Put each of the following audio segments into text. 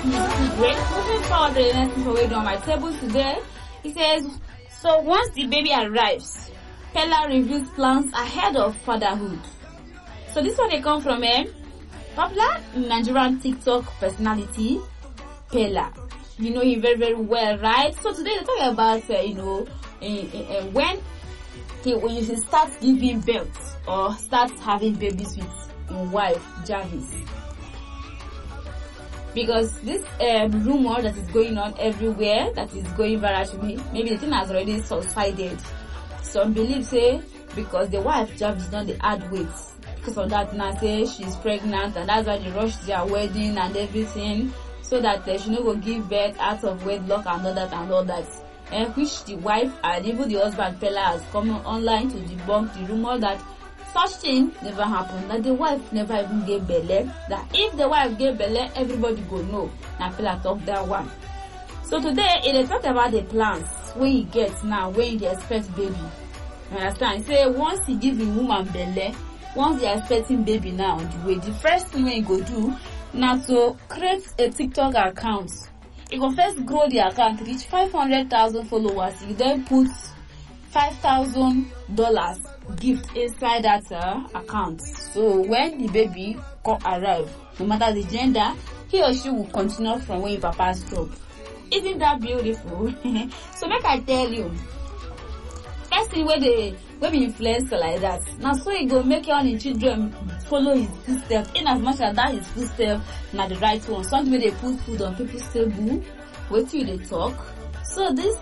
Great. Moving forward to the next information on my table today, he says, so once the baby arrives, Pella reviews plans ahead of fatherhood. So this one they come from popular Nigerian TikTok personality, Pella. You know him very, very well, right? So today they talk about, when he starts giving birth or starts having babies with his wife, Jarvis. Because this rumor that is going on everywhere, that is going virally, maybe the thing has already subsided. Some believe say because the wife Jarvis done the add weight. Because of that, now say she's pregnant, and that's why they rushed their wedding and everything, so that she no go give birth out of wedlock and all that. Which the wife and even the husband Pella has come online to debunk the rumor that such thing never happened, that the wife never even gave belly, that if the wife gave belly, everybody go know. Now Pella talk that one. So today, they talk about the plans when he gets now, when he expects baby. You understand? Say once he give the woman belly, once they are expecting baby now on the way, the first thing he go do now to create a TikTok account. He go first grow the account, reach 500,000 followers. He then put $5,000 gift inside that account. So when the baby arrive, no matter the gender, he or she will continue from where papa stop. Isn't that beautiful? So make I tell you, first thing where be influencer like that. Now so he go make your own children follow his footsteps, in as much as that his footsteps na the right one. Something where they put food on people's table, wait till they talk. So this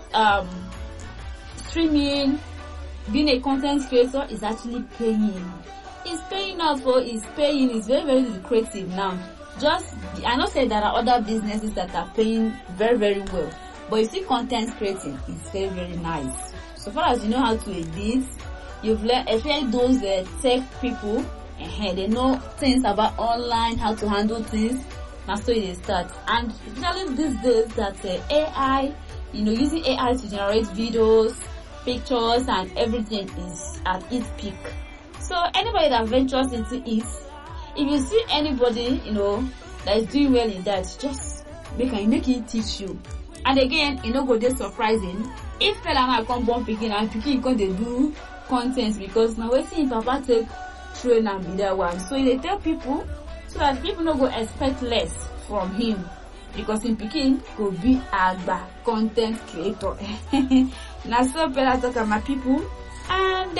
streaming, being a content creator is actually paying. It's paying off, or it's paying. It's very, very lucrative now. I know say there are other businesses that are paying very, very well, but you see content creating is very, very nice. So far as you know how to edit, you've learned, especially those tech people, they know things about online, how to handle things. That's so they start. And especially these days that AI, using AI to generate videos, pictures, and everything is at its peak. So anybody that ventures into it, if you see anybody, that is doing well in that, just make it teach you. And again, go there surprising. If Pella now come born picking and picking they do content, because now we see papa take train and be that one. So they tell people so that people no go expect less from him, because in picking go be a content creator. Now so Pella talk about my people, and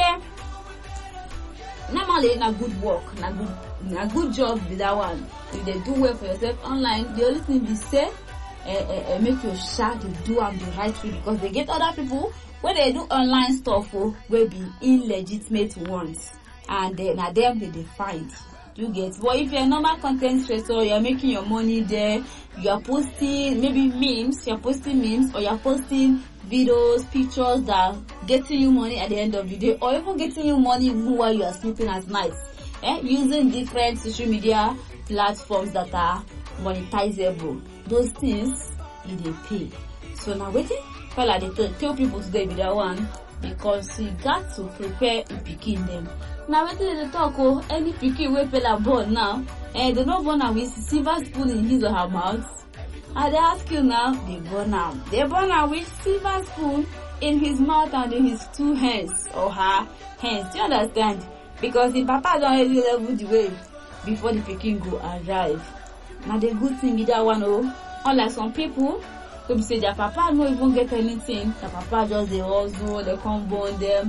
normally na good work, na good job be that one. If they do well for yourself online, the only thing they say make your share they do am the right way, because they get other people when they do online stuff will be illegitimate ones, and na them they find. You get? But if you're a normal content creator, you're making your money there, you're posting maybe memes, or you're posting videos, pictures that are getting you money at the end of the day, or even getting you money even while you are sleeping at night, using different social media platforms that are monetizable. Those things they pay. So now waiting Pella they tell people today with that one, because you got to prepare in picking them. Now waiting they talk any picking where Pella born now, they don't born with silver spoon in his or her mouth. And they ask you now, they born with silver spoon in his mouth and in his two hands or her hands. Do you understand? Because the papa don't already level the way before the picking go arrive. Now the good thing with that one, unlike some people who say their papa no even get anything, their papa just they hustle, they come born them.